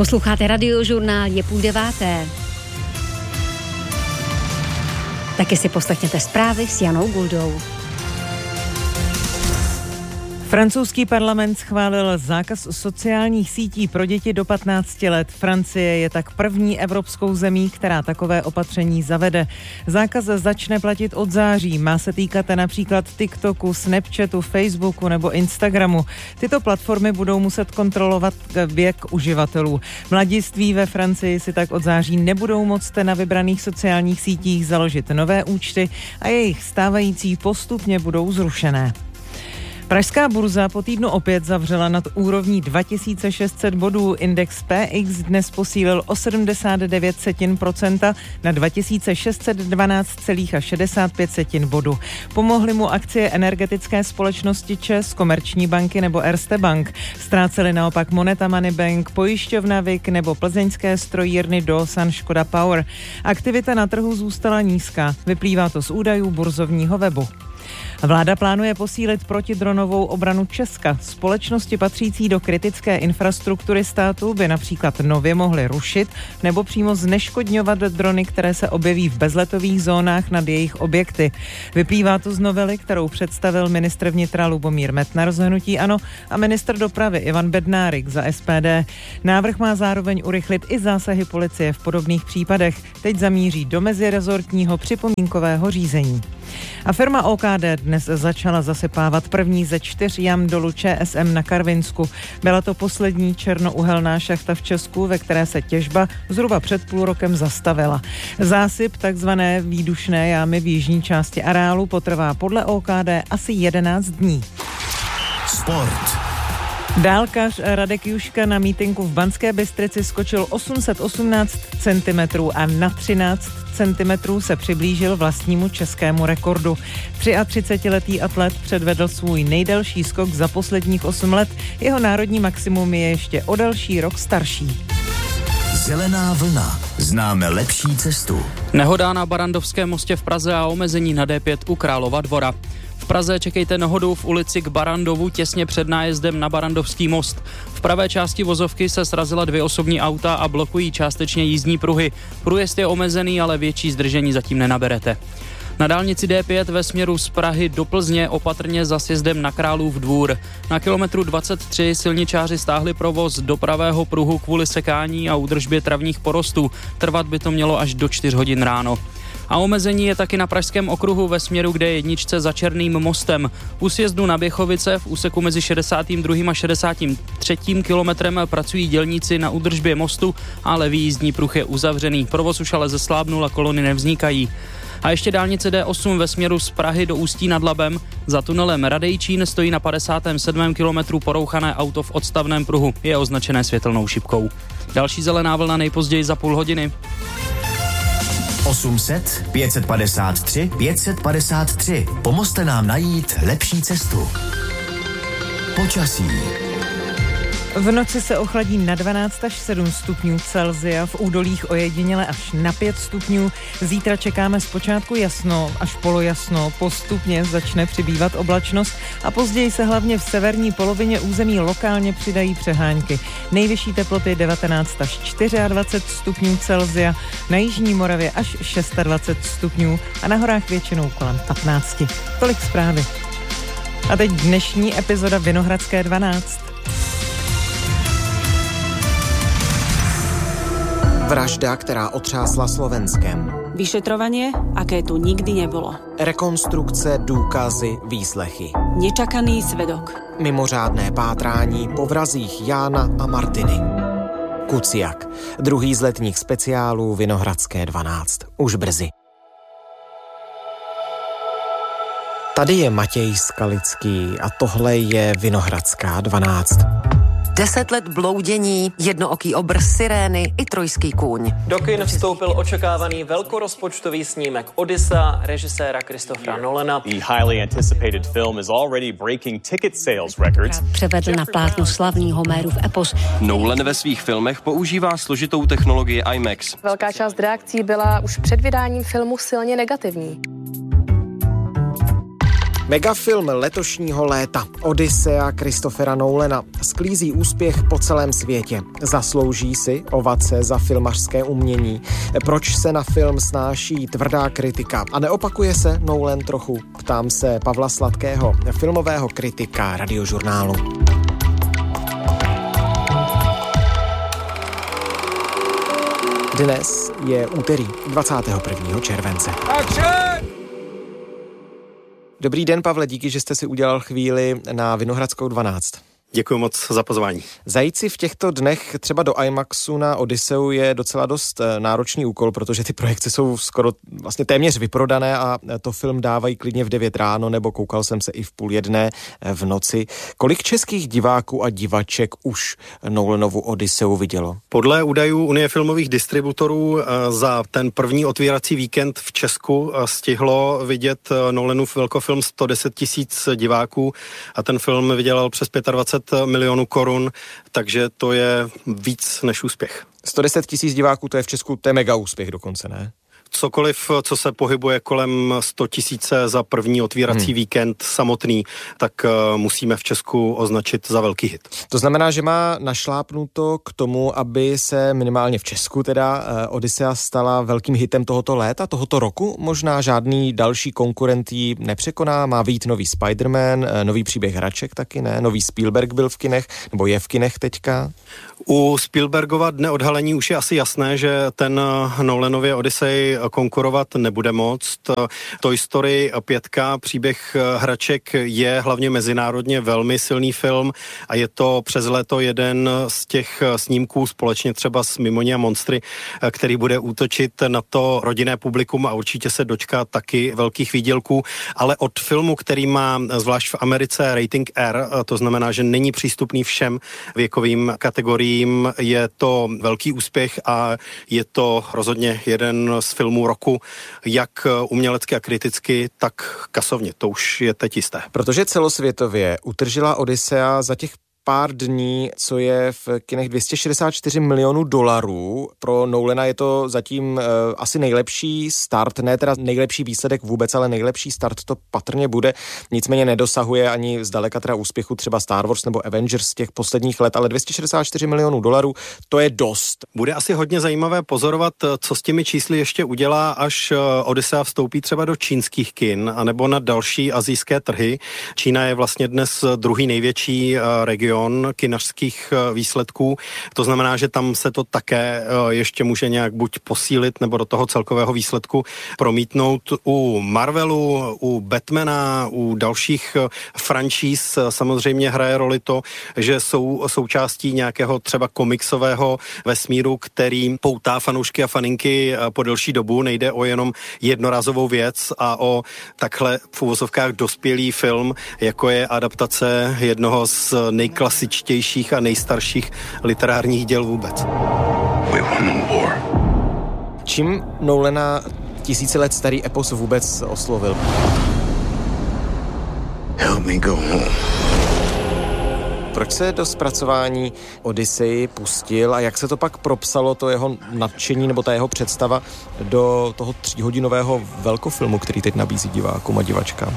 Posloucháte Radiožurnál, je 8:30. Taky si poslechněte zprávy s Janou Guldou. Francouzský parlament schválil zákaz sociálních sítí pro děti do 15 let. Francie je tak první evropskou zemí, která takové opatření zavede. Zákaz začne platit od září. Má se týkat například TikToku, Snapchatu, Facebooku nebo Instagramu. Tyto platformy budou muset kontrolovat věk uživatelů. Mladiství ve Francii si tak od září nebudou moct na vybraných sociálních sítích založit nové účty a jejich stávající postupně budou zrušené. Pražská burza po týdnu opět zavřela nad úrovní 2600 bodů. Index PX dnes posílil o 79% na 2612,65 bodu. Pomohly mu akcie energetické společnosti ČEZ, Komerční banky nebo Erste Bank. Ztrácely naopak Moneta Money Bank, pojišťovna VIK nebo plzeňské strojírny Doosan Škoda Power. Aktivita na trhu zůstala nízká. Vyplývá to z údajů burzovního webu. Vláda plánuje posílit protidronovou obranu Česka. Společnosti patřící do kritické infrastruktury státu by například nově mohly rušit nebo přímo zneškodňovat drony, které se objeví v bezletových zónách nad jejich objekty. Vyplývá to z novely, kterou představil ministr vnitra Lubomír Metnar z hnutí ANO a ministr dopravy Ivan Bednárik za SPD. Návrh má zároveň urychlit i zásahy policie v podobných případech. Teď zamíří do mezirezortního připomínkového řízení. A firma OKD dnes začala zasypávat první ze 4 jam dolu ČSM na Karvinsku. Byla to poslední černouhelná šachta v Česku, ve které se těžba zhruba před půl rokem zastavila. Zásyp takzvané výdušné jámy v jižní části areálu potrvá podle OKD asi 11 dní. Sport. Dálkař Radek Juška na mítinku v Banské Bystrici skočil 818 cm a na 13 cm se přiblížil vlastnímu českému rekordu. 33letý atlet předvedl svůj nejdelší skok za posledních 8 let. Jeho národní maximum je ještě o další rok starší. Zelená vlna. Známe lepší cestu. Nehoda na Barrandovském mostě v Praze a omezení na D5 u Králova Dvora. V Praze čekejte nehodu v ulici k Barrandovu těsně před nájezdem na Barrandovský most. V pravé části vozovky se srazila 2 osobní auta a blokují částečně jízdní pruhy. Průjezd je omezený, ale větší zdržení zatím nenaberete. Na dálnici D5 ve směru z Prahy do Plzně opatrně za sjezdem na Králův Dvůr. Na kilometru 23 silničáři stáhli provoz do pravého pruhu kvůli sekání a údržbě travních porostů. Trvat by to mělo až do 4 hodin ráno. A omezení je taky na Pražském okruhu ve směru k D1 za Černým mostem. U sjezdu na Běchovice v úseku mezi 62. a 63. kilometrem pracují dělníci na údržbě mostu, ale výjízdní pruh je uzavřený. Provoz už ale zeslábnul a kolony nevznikají. A ještě dálnice D8 ve směru z Prahy do Ústí nad Labem. Za tunelem Radejčín stojí na 57. kilometru porouchané auto v odstavném pruhu. Je označené světelnou šipkou. Další zelená vlna nejpozději za půl hodiny. 800 553 553. Pomozte nám najít lepší cestu. Počasí. V noci se ochladí na 12 až 7 stupňů Celsia, v údolích ojediněle až na 5 stupňů. Zítra čekáme zpočátku jasno až polojasno, postupně začne přibývat oblačnost a později se hlavně v severní polovině území lokálně přidají přehánky. Nejvyšší teploty 19 až 24 stupňů Celsia, na jižní Moravě až 26 stupňů a na horách většinou kolem 15. Tolik zprávy. A teď dnešní epizoda Vinohradské 12. Vražda, ktorá otřásla Slovenskem. Vyšetrovanie, aké tu nikdy nebolo. Rekonstrukce, důkazy, výslechy. Nečakaný svedok. Mimořádné pátrání po vrazích Jána a Martiny. Kuciak. Druhý z letních speciálů Vinohradské 12. Už brzy. Tady je Matěj Skalický a tohle je Vinohradská 12. 10 let bloudění, jednooký obr, sirény i trojský kůň. Do kin vstoupil očekávaný velkorozpočtový snímek Odyssea režiséra Christophera Nolana. The highly anticipated film is already breaking ticket sales records. Převedl na plátno slavný Homérův epos. Nolan ve svých filmech používá složitou technologii IMAX. Velká část reakcí byla už před vydáním filmu silně negativní. Megafilm letošního léta Odyssea Christophera Nolana sklízí úspěch po celém světě. Zaslouží si ovace za filmařské umění. Proč se na film snáší tvrdá kritika? A neopakuje se Nolan trochu? Ptám se Pavla Sladkého, filmového kritika Radiožurnálu. Dnes je úterý 21. července. Dobrý den, Pavle, díky, že jste si udělal chvíli na Vinohradskou 12. Děkuji moc za pozvání. Zajít si v těchto dnech třeba do IMAXu na Odysseu je docela dost náročný úkol, protože ty projekce jsou skoro vlastně téměř vyprodané a to film dávají klidně v 9 ráno, nebo koukal jsem se i v 12:30 v noci. Kolik českých diváků a divaček už Nolanovu Odysseu vidělo? Podle údajů Unie filmových distributorů za ten první otvírací víkend v Česku stihlo vidět Nolanův velkofilm 110 000 diváků a ten film vydělal přes 25 milionů korun, takže to je víc než úspěch. 110 000 diváků, to je v Česku, to je mega úspěch dokonce, ne? Cokoliv, co se pohybuje kolem 100 000 za první otvírací víkend samotný, tak musíme v Česku označit za velký hit. To znamená, že má našlápnuto k tomu, aby se minimálně v Česku teda Odyssea stala velkým hitem tohoto léta, tohoto roku. Možná žádný další konkurent ji nepřekoná. Má vyjít nový Spider-Man, nový Příběh hraček taky, ne? Nový Spielberg byl v kinech, nebo je v kinech teďka? U Spielbergova Dne odhalení už je asi jasné, že ten Nolanově Odyssey konkurovat nebude moct. Toy Story 5, Příběh hraček je hlavně mezinárodně velmi silný film a je to přes léto jeden z těch snímků společně třeba s Mimoni a monstry, který bude útočit na to rodinné publikum a určitě se dočká taky velkých výdělků, ale od filmu, který má zvlášť v Americe rating R, to znamená, že není přístupný všem věkovým kategoriím, je to velký úspěch a je to rozhodně jeden z filmů roku, jak umělecky a kriticky, tak kasovně. To už je teď jisté. Protože celosvětově utržila Odyssea za těch pár dní, co je v kinech, 264 milionů dolarů. Pro Nolana je to zatím asi nejlepší start, ne teda nejlepší výsledek vůbec, ale nejlepší start to patrně bude. Nicméně nedosahuje ani zdaleka teda úspěchu třeba Star Wars nebo Avengers z těch posledních let, ale 264 milionů dolarů, to je dost. Bude asi hodně zajímavé pozorovat, co s těmi čísly ještě udělá, až Odyssea vstoupí třeba do čínských kin, anebo na další asijské trhy. Čína je vlastně dnes druhý největší region kinařských výsledků. To znamená, že tam se to také ještě může nějak buď posílit, nebo do toho celkového výsledku promítnout. U Marvelu, u Batmana, u dalších franšíz samozřejmě hraje roli to, že jsou součástí nějakého třeba komiksového vesmíru, který poutá fanoušky a faninky po delší dobu. Nejde o jenom jednorázovou věc a o takhle v uvozovkách dospělý film, jako je adaptace jednoho z nejklasičtějších a nejstarších literárních děl vůbec. Čím Nolana tisíce let starý epos vůbec oslovil? Help me go home. Proč se do zpracování Odyssey pustil a jak se to pak propsalo, to jeho nadšení nebo ta jeho představa do toho 3hodinového velkofilmu, který teď nabízí divákům a divačkám?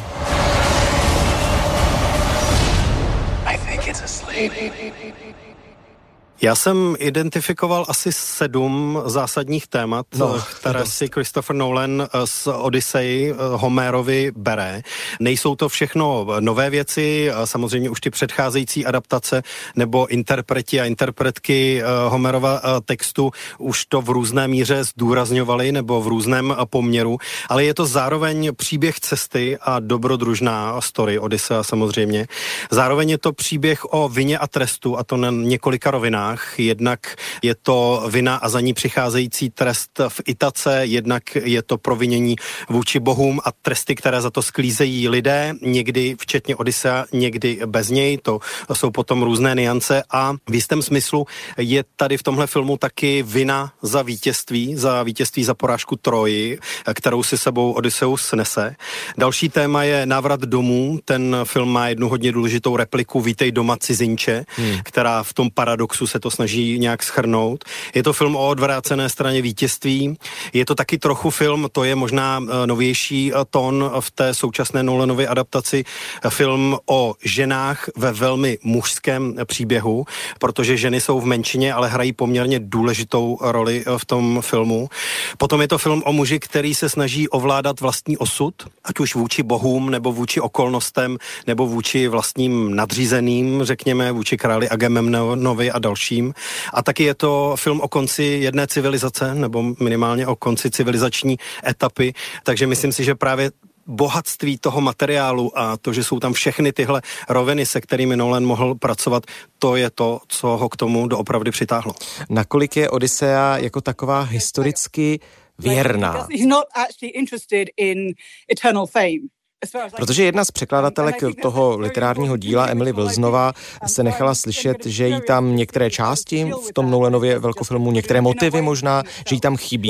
Já jsem identifikoval asi 7 zásadních témat, které si Christopher Nolan z Odyssey Homerovi bere. Nejsou to všechno nové věci, samozřejmě už ty předcházející adaptace nebo interpreti a interpretky Homerova textu už to v různé míře zdůrazňovali nebo v různém poměru, ale je to zároveň příběh cesty a dobrodružná story Odyssea samozřejmě. Zároveň je to příběh o vině a trestu, a to na několika rovinách. Jednak je to vina a za ní přicházející trest v Itace, jednak je to provinění vůči bohům a tresty, které za to sklízejí lidé, někdy včetně Odyssea, někdy bez něj, to jsou potom různé nuance a v jistém smyslu je tady v tomhle filmu taky vina za vítězství za porážku Troji, kterou si sebou Odysseus nese. Další téma je návrat domů, ten film má jednu hodně důležitou repliku Vítej doma cizinče, která v tom paradoxu se to snaží nějak shrnout. Je to film o odvrácené straně vítězství. Je to taky trochu film, to je možná novější tón v té současné Nolanově adaptaci, film o ženách ve velmi mužském příběhu, protože ženy jsou v menšině, ale hrají poměrně důležitou roli v tom filmu. Potom je to film o muži, který se snaží ovládat vlastní osud, ať už vůči bohům, nebo vůči okolnostem, nebo vůči vlastním nadřízeným, řekněme, vůči králi Agamemnonovi a dalším. A taky je to film o konci jedné civilizace, nebo minimálně o konci civilizační etapy, takže myslím si, že právě bohatství toho materiálu a to, že jsou tam všechny tyhle roviny, se kterými Nolan mohl pracovat, to je to, co ho k tomu doopravdy přitáhlo. Nakolik je Odyssea jako taková historicky věrná? Protože jedna z překladatelek toho literárního díla, Emily Wilsonová, se nechala slyšet, že jí tam některé části v tom Nolanově velkofilmu, některé motivy možná, že jí tam chybí.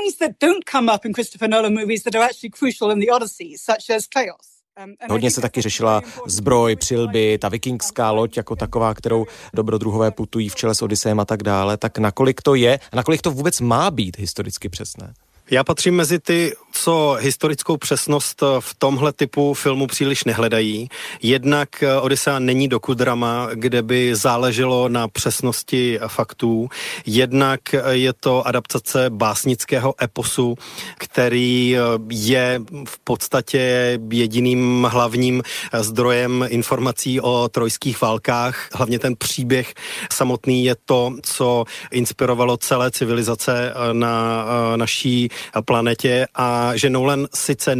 Hodně se taky řešila zbroj, přilby, ta vikingská loď jako taková, kterou dobrodruhové putují v čele s Odysejem a tak dále. Tak nakolik to je a nakolik to vůbec má být historicky přesné? Já patřím mezi ty, co historickou přesnost v tomhle typu filmu příliš nehledají. Jednak Odyssea není dokudrama, kde by záleželo na přesnosti faktů. Jednak je to adaptace básnického eposu, který je v podstatě jediným hlavním zdrojem informací o trojských válkách. Hlavně ten příběh samotný je to, co inspirovalo celé civilizace na naší planetě, a že Nolan sice